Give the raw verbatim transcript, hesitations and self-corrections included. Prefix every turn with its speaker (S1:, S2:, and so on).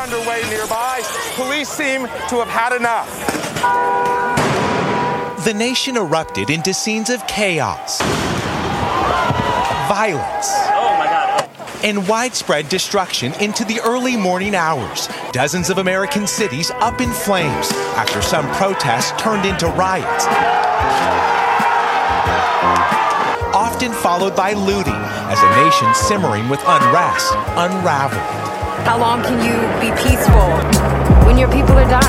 S1: underway nearby. Police seem to have had enough.
S2: The nation erupted into scenes of chaos, violence,
S3: oh my God.
S2: and widespread destruction into the early morning hours. Dozens of American cities up in flames after some protests turned into riots, often followed by looting as a nation simmering with unrest unraveled.
S4: How long can you be peaceful when your people are dying?